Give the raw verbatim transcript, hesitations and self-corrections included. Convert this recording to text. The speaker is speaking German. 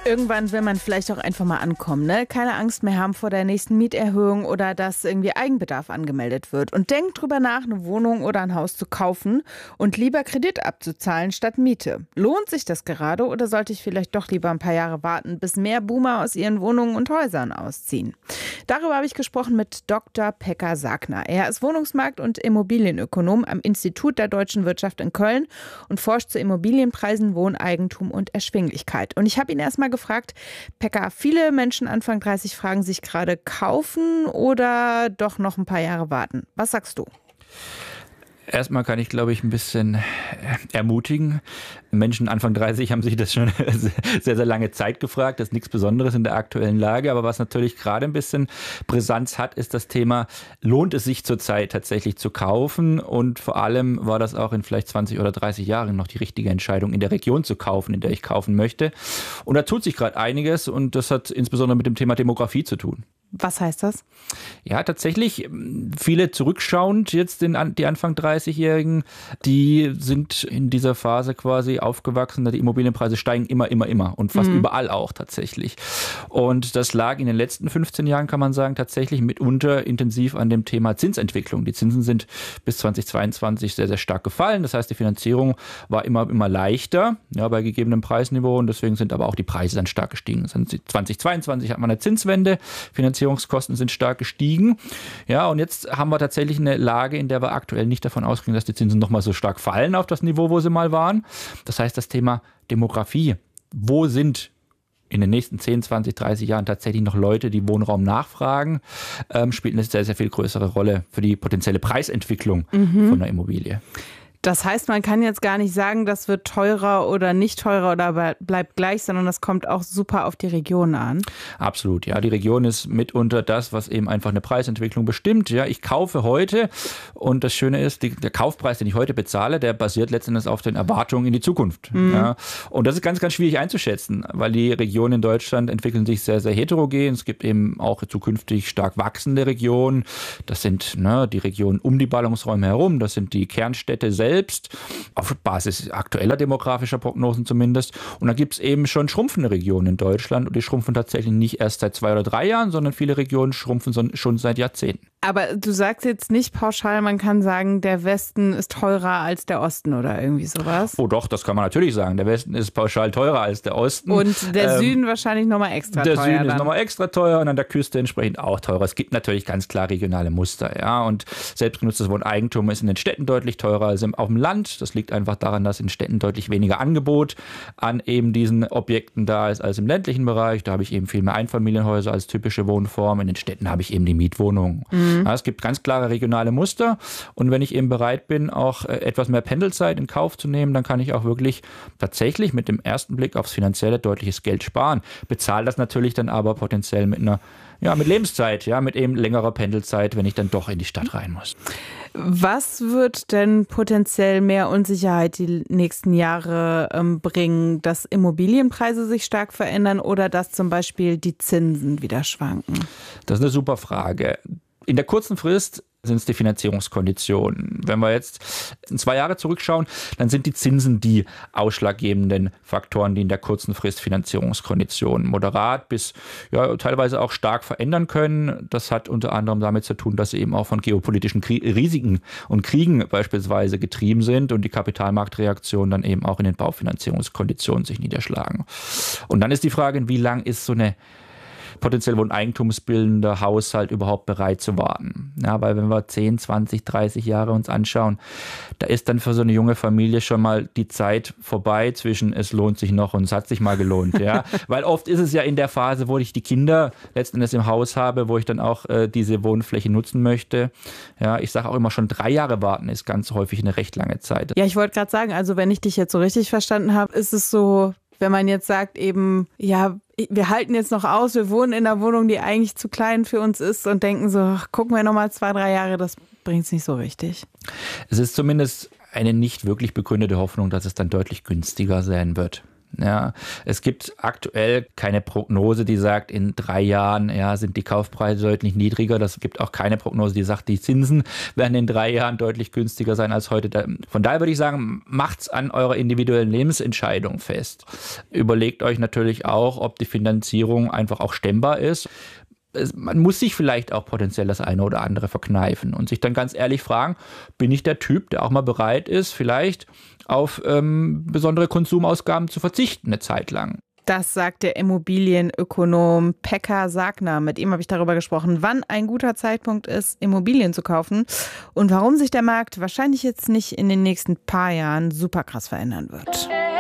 Irgendwann will man vielleicht auch einfach mal ankommen, ne? Keine Angst mehr haben vor der nächsten Mieterhöhung oder dass irgendwie Eigenbedarf angemeldet wird. Und denkt drüber nach, eine Wohnung oder ein Haus zu kaufen und lieber Kredit abzuzahlen statt Miete. Lohnt sich das gerade oder sollte ich vielleicht doch lieber ein paar Jahre warten, bis mehr Boomer aus ihren Wohnungen und Häusern ausziehen? Darüber habe ich gesprochen mit Doktor Pekka Sagner. Er ist Wohnungsmarkt- und Immobilienökonom am Institut der Deutschen Wirtschaft in Köln und forscht zu Immobilienpreisen, Wohneigentum und Erschwinglichkeit. Und ich habe ihn erst mal gefragt, Pekka, viele Menschen Anfang dreißig fragen sich gerade, kaufen oder doch noch ein paar Jahre warten. Was sagst du? Erstmal kann ich, glaube ich, ein bisschen ermutigen. Menschen Anfang dreißig haben sich das schon sehr, sehr lange Zeit gefragt. Das ist nichts Besonderes in der aktuellen Lage. Aber was natürlich gerade ein bisschen Brisanz hat, ist das Thema, lohnt es sich zurzeit tatsächlich zu kaufen? Und vor allem war das auch in vielleicht zwanzig oder dreißig Jahren noch die richtige Entscheidung, in der Region zu kaufen, in der ich kaufen möchte. Und da tut sich gerade einiges und das hat insbesondere mit dem Thema Demografie zu tun. Was heißt das? Ja, tatsächlich, viele zurückschauend jetzt in die Anfang dreißigjährigen, die sind in dieser Phase quasi aufgewachsen, die Immobilienpreise steigen immer, immer, immer und fast mhm. überall auch tatsächlich. Und das lag in den letzten fünfzehn Jahren, kann man sagen, tatsächlich mitunter intensiv an dem Thema Zinsentwicklung. Die Zinsen sind bis zweitausendzweiundzwanzig sehr, sehr stark gefallen. Das heißt, die Finanzierung war immer, immer leichter, ja, bei gegebenem Preisniveau und deswegen sind aber auch die Preise dann stark gestiegen. zweitausendzweiundzwanzig hat man eine Zinswende, Finanzierungskosten sind stark gestiegen. Ja, und jetzt haben wir tatsächlich eine Lage, in der wir aktuell nicht davon ausgehen, dass die Zinsen nochmal so stark fallen auf das Niveau, wo sie mal waren. Das heißt, das Thema Demografie. Wo sind in den nächsten zehn, zwanzig, dreißig Jahren tatsächlich noch Leute, die Wohnraum nachfragen, ähm, spielt eine sehr, sehr viel größere Rolle für die potenzielle Preisentwicklung mhm. von einer Immobilie. Das heißt, man kann jetzt gar nicht sagen, das wird teurer oder nicht teurer oder bleibt gleich, sondern das kommt auch super auf die Region an. Absolut, ja. Die Region ist mitunter das, was eben einfach eine Preisentwicklung bestimmt. Ja, ich kaufe heute und das Schöne ist, die, der Kaufpreis, den ich heute bezahle, der basiert letztendlich auf den Erwartungen in die Zukunft. Mhm. Ja. Und das ist ganz, ganz schwierig einzuschätzen, weil die Regionen in Deutschland entwickeln sich sehr, sehr heterogen. Es gibt eben auch zukünftig stark wachsende Regionen. Das sind ne, die Regionen um die Ballungsräume herum, das sind die Kernstädte selbst. Selbst, auf Basis aktueller demografischer Prognosen zumindest. Und da gibt es eben schon schrumpfende Regionen in Deutschland und die schrumpfen tatsächlich nicht erst seit zwei oder drei Jahren, sondern viele Regionen schrumpfen schon seit Jahrzehnten. Aber du sagst jetzt nicht pauschal, man kann sagen, der Westen ist teurer als der Osten oder irgendwie sowas? Oh doch, das kann man natürlich sagen. Der Westen ist pauschal teurer als der Osten. Und der ähm, Süden wahrscheinlich nochmal extra der teuer. Der Süden dann. ist nochmal extra teuer und an der Küste entsprechend auch teurer. Es gibt natürlich ganz klar regionale Muster. Ja, und selbstgenutztes Wohneigentum ist in den Städten deutlich teurer als auf dem Land. Das liegt einfach daran, dass in Städten deutlich weniger Angebot an eben diesen Objekten da ist als im ländlichen Bereich. Da habe ich eben viel mehr Einfamilienhäuser als typische Wohnform. In den Städten habe ich eben die Mietwohnungen. Mhm. Ja, es gibt ganz klare regionale Muster und wenn ich eben bereit bin, auch etwas mehr Pendelzeit in Kauf zu nehmen, dann kann ich auch wirklich tatsächlich mit dem ersten Blick aufs Finanzielle deutliches Geld sparen. Bezahle das natürlich dann aber potenziell mit einer Ja, mit Lebenszeit, ja, mit eben längerer Pendelzeit, wenn ich dann doch in die Stadt rein muss. Was wird denn potenziell mehr Unsicherheit die nächsten Jahre ähm, bringen, dass Immobilienpreise sich stark verändern oder dass zum Beispiel die Zinsen wieder schwanken? Das ist eine super Frage. In der kurzen Frist sind es die Finanzierungskonditionen. Wenn wir jetzt in zwei Jahre zurückschauen, dann sind die Zinsen die ausschlaggebenden Faktoren, die in der kurzen Frist Finanzierungskonditionen moderat bis ja, teilweise auch stark verändern können. Das hat unter anderem damit zu tun, dass sie eben auch von geopolitischen Krie- Risiken und Kriegen beispielsweise getrieben sind und die Kapitalmarktreaktionen dann eben auch in den Baufinanzierungskonditionen sich niederschlagen. Und dann ist die Frage, wie lang ist so eine potenziell wohneigentumsbildender Haushalt überhaupt bereit zu warten. Ja, weil wenn wir zehn, zwanzig, dreißig Jahre uns anschauen, da ist dann für so eine junge Familie schon mal die Zeit vorbei zwischen es lohnt sich noch und es hat sich mal gelohnt. Ja? Weil oft ist es ja in der Phase, wo ich die Kinder letzten Endes im Haus habe, wo ich dann auch äh, diese Wohnfläche nutzen möchte. Ja, ich sage auch immer schon, drei Jahre warten ist ganz häufig eine recht lange Zeit. Ja, ich wollte gerade sagen, also wenn ich dich jetzt so richtig verstanden habe, ist es so, wenn man jetzt sagt eben, ja, wir halten jetzt noch aus, wir wohnen in einer Wohnung, die eigentlich zu klein für uns ist und denken so, ach, gucken wir noch mal zwei, drei Jahre, das bringt es nicht so richtig. Es ist zumindest eine nicht wirklich begründete Hoffnung, dass es dann deutlich günstiger sein wird. Ja, es gibt aktuell keine Prognose, die sagt, in drei Jahren ja, sind die Kaufpreise deutlich niedriger. Das gibt auch keine Prognose, die sagt, die Zinsen werden in drei Jahren deutlich günstiger sein als heute. Von daher würde ich sagen, macht's an eurer individuellen Lebensentscheidung fest. Überlegt euch natürlich auch, ob die Finanzierung einfach auch stemmbar ist. Man muss sich vielleicht auch potenziell das eine oder andere verkneifen und sich dann ganz ehrlich fragen, bin ich der Typ, der auch mal bereit ist, vielleicht auf ähm, besondere Konsumausgaben zu verzichten eine Zeit lang. Das sagt der Immobilienökonom Pekka Sagner. Mit ihm habe ich darüber gesprochen, wann ein guter Zeitpunkt ist, Immobilien zu kaufen und warum sich der Markt wahrscheinlich jetzt nicht in den nächsten paar Jahren super krass verändern wird.